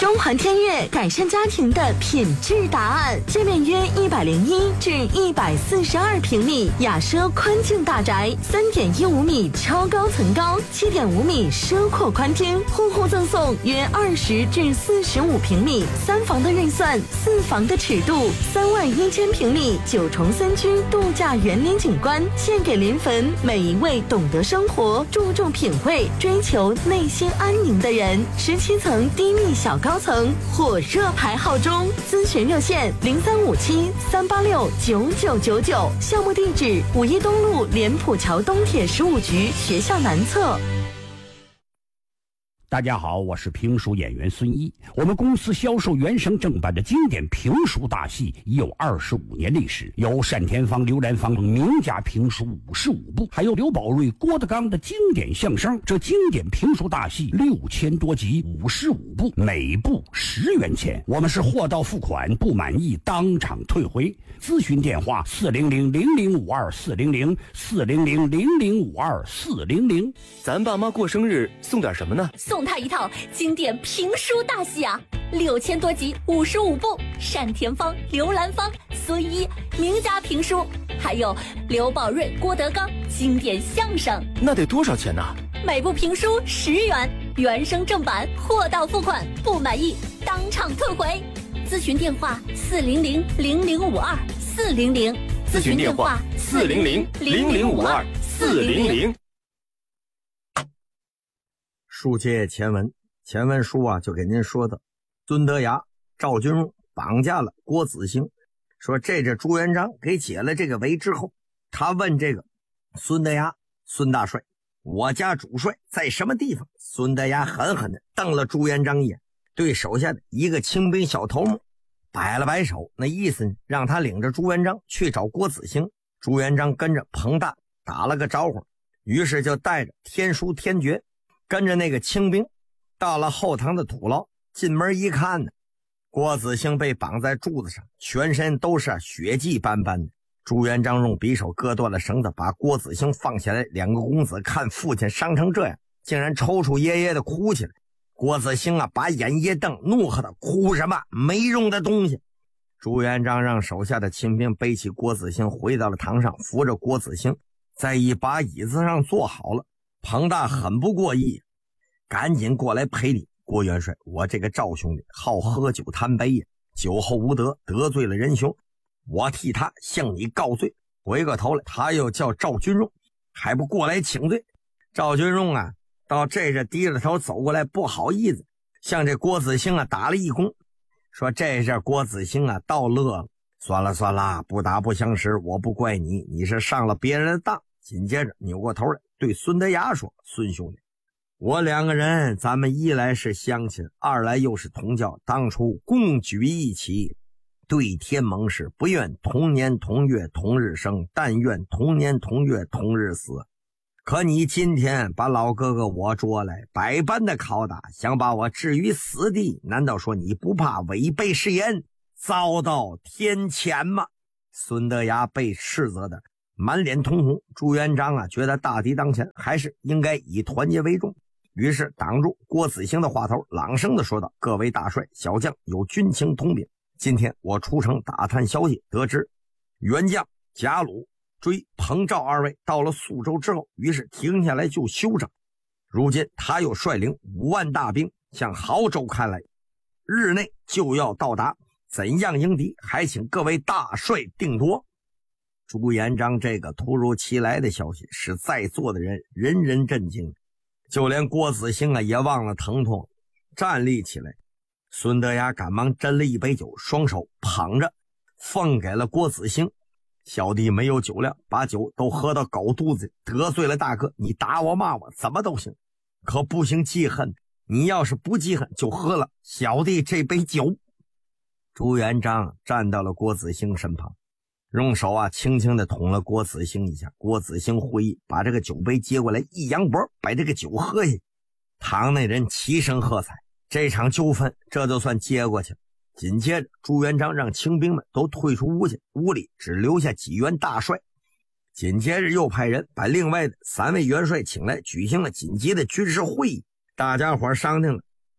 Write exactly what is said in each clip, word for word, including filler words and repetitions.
中环天悦改善家庭的品质答案，界面约一百零一至一百四十二平米，雅奢宽境大宅，三点一五米超高层高，七点五米奢阔宽厅，户户赠送约二十至四十五平米，三房的预算，四房的尺度，三万一千平米九重三居度假园林景观，献给临汾每一位懂得生活、注重品味、追求内心安宁的人。十七层低密小高层，火热排号中，咨询热线零三五七三八六九九九九，项目地址五一东路莲浦桥东铁十五局学校南侧。 大家好，我是评书演员孙一。我们公司销售原声正版的经典评书大戏已有二十五年历史，有单田芳、刘兰芳名家评书五十五部，还有刘宝瑞、郭德纲的经典相声。这经典评书大戏六千多集，五十五部，每部十元钱。我们是货到付款，不满意当场退回。咨询电话四零零零零五二四零零四零零零零五二四零零。 咱爸妈过生日送点什么呢？ 送他一套经典评书大戏啊，六千多集，五十五部，单田芳、刘兰芳、孙一名家评书，还有刘宝瑞、郭德纲经典相声。 那得多少钱呢？ 每部评书十元，原声正版，货到付款，不满意当场退回。咨询电话四零零零零五二四零零， 咨询电话四零零零零五二四零零。 书接前文，前文书啊就给您说的，孙德崖、赵君荣绑架了郭子兴，说这这朱元璋给解了这个围之后，他问这个孙德崖：孙大帅，我家主帅在什么地方？孙德崖狠狠地瞪了朱元璋一眼，对手下的一个清兵小头目摆了摆手，那意思呢，让他领着朱元璋去找郭子兴。朱元璋跟着彭大打了个招呼，于是就带着天书天爵跟着那个清兵到了后堂的土牢，进门一看呢，郭子兴被绑在柱子上，全身都是血迹斑斑的。朱元璋用匕首割断了绳子，把郭子兴放下来。两个公子看父亲伤成这样，竟然抽抽噎噎的哭起来。郭子兴啊，把眼一瞪，怒喝道：哭什么没用的东西！朱元璋让手下的亲兵背起郭子兴回到了堂上，扶着郭子兴在一把椅子上坐好了。彭大很不过意，赶紧过来赔礼。郭元帅，我这个赵兄弟好喝酒贪杯呀，酒后无德，得罪了仁兄，我替他向你告罪。回过头来，他又叫赵君荣，还不过来请罪。赵君荣啊，到这这低着头走过来，不好意思向这郭子兴啊打了一躬，说这这郭子兴啊倒乐了，算了算了，不打不相识，我不怪你，你是上了别人的当。紧接着扭过头来对孙德崖说：孙兄弟，我两个人咱们一来是乡亲，二来又是同教，当初共举一起，对天盟誓，不愿同年同月同日生，但愿同年同月同日死。可你今天把老哥哥我捉来，百般的拷打，想把我置于死地，难道说你不怕违背誓言，遭到天谴吗？孙德崖被斥责的满脸通红。朱元璋啊，觉得大敌当前，还是应该以团结为重，于是挡住郭子兴的话头，朗声的说道：各位大帅小将有军情通禀，今天我出城打探消息，得知元将贾鲁追彭赵二位到了苏州之后，于是停下来就休整。如今他又率领五万大兵向亳州开来，日内就要到达，怎样迎敌，还请各位大帅定夺。朱元璋这个突如其来的消息使在座的人人人震惊，就连郭子兴啊也忘了疼痛，站立起来。孙德崖赶忙斟了一杯酒，双手捧着奉给了郭子兴。小弟没有酒量，把酒都喝到狗肚子，得罪了大哥，你打我骂我怎么都行，可不行记恨，你要是不记恨就喝了小弟这杯酒。朱元璋站到了郭子兴身旁，用手啊轻轻地捅了郭子兴一下。郭子兴会意，把这个酒杯接过来，一扬脖，把这个酒喝下去。堂内人齐声喝彩，这场纠纷这就算接过去了。紧接着朱元璋让清兵们都退出屋去，屋里只留下几员大帅。紧接着又派人把另外的三位元帅请来，举行了紧急的军事会议。大家伙商定了，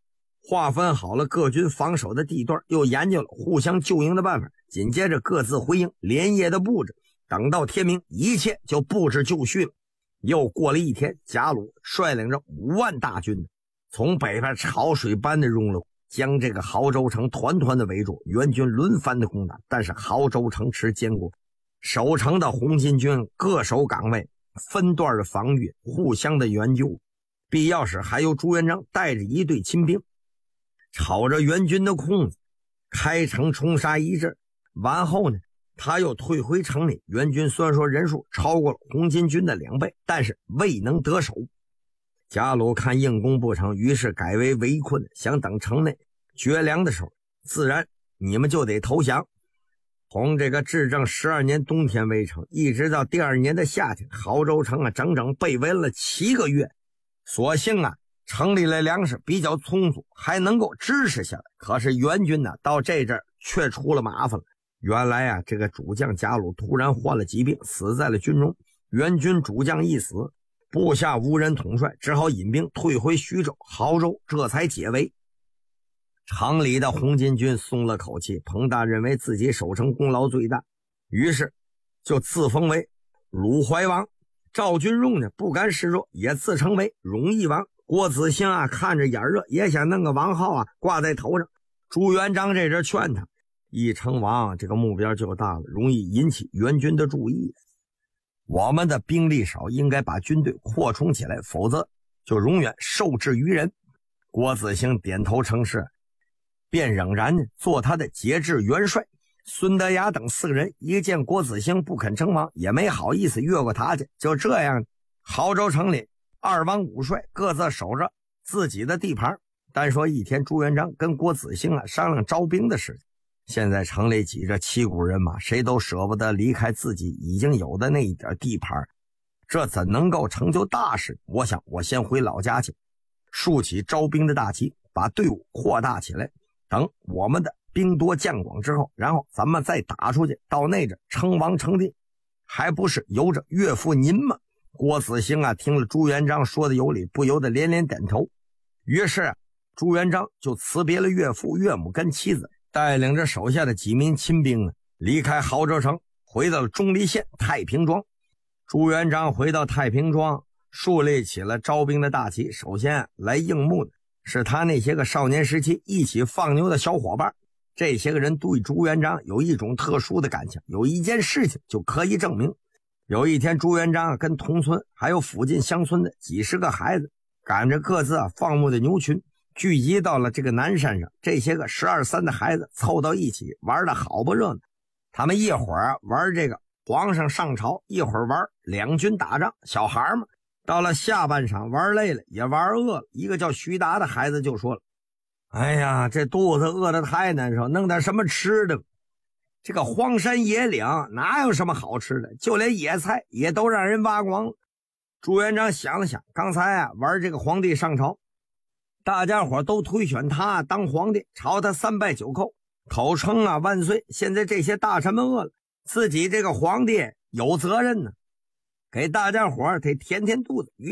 划分好了各军防守的地段，又研究了互相救营的办法，紧接着各自回应，连夜的布置。等到天明，一切就布置就绪了。又过了一天，贾鲁率领着五万大军从北边潮水般的涌入，将这个亳州城团团的围住，援军轮番的攻打。但是亳州城池坚固，守城的红巾军各守岗位，分段的防御，互相的援救。必要时还由朱元璋带着一队亲兵，朝着援军的空子开城冲杀一阵。完后呢，他又退回城里。援军虽然说人数超过了红巾军的两倍，但是未能得手。贾鲁看硬攻不成，于是改为围困，想等城内绝粮的时候，自然你们就得投降。从这个至正十二年冬天围城，一直到第二年的夏天，亳州城啊整整被围了七个月。所幸啊，城里的粮食比较充足，还能够支持下来。可是援军呢，到这阵却出了麻烦了。原来啊，这个主将贾鲁突然患了疾病，死在了军中。援军主将一死，部下无人统帅，只好引兵退回徐州、亳州，这才解围。城里的红巾军松了口气，彭大认为自己守城功劳最大，于是就自封为鲁怀王。赵君荣呢不甘示弱，也自称为荣义王。郭子兴啊看着眼热，也想弄个王号啊挂在头上。朱元璋这阵劝他，一称王这个目标就大了，容易引起援军的注意。我们的兵力少，应该把军队扩充起来，否则就永远受制于人。郭子兴点头称是，便仍然做他的节制元帅。孙德雅等四个人一见郭子兴不肯称王，也没好意思越过他去。就这样，亳州城里二王五帅各自守着自己的地盘。单说一天，朱元璋跟郭子兴啊商量招兵的事情。现在城里挤着七股人马，谁都舍不得离开自己已经有的那一点地盘，这怎能够成就大事？我想我先回老家去，竖起招兵的大旗，把队伍扩大起来。等我们的兵多将广之后，然后咱们再打出去，到那阵称王称帝，还不是由着岳父您吗？郭子兴啊听了朱元璋说的有理，不由得连连点头。于是啊，朱元璋就辞别了岳父岳母跟妻子，带领着手下的几名亲兵啊，离开亳州城，回到了钟离县太平庄。朱元璋回到太平庄，树立起了招兵的大旗。首先来应募的是他那些个少年时期一起放牛的小伙伴。这些个人对朱元璋有一种特殊的感情，有一件事情就可以证明。有一天，朱元璋跟同村还有附近乡村的几十个孩子，赶着各自啊放牧的牛群，聚集到了这个南山上。这些个十二三的孩子凑到一起，玩的好不热闹。他们一会儿玩这个皇上上朝，一会儿玩两军打仗。小孩嘛，到了下半场玩累了，也玩饿了。一个叫徐达的孩子就说了，哎呀，这肚子饿得太难受，弄点什么吃的。这个荒山野岭哪有什么好吃的，就连野菜也都让人挖光了。朱元璋想了想，刚才啊玩这个皇帝上朝，大家伙都推选他当皇帝，朝他三拜九叩，口称啊万岁。现在这些大臣们饿了，自己这个皇帝有责任呢，给大家伙得填填肚子。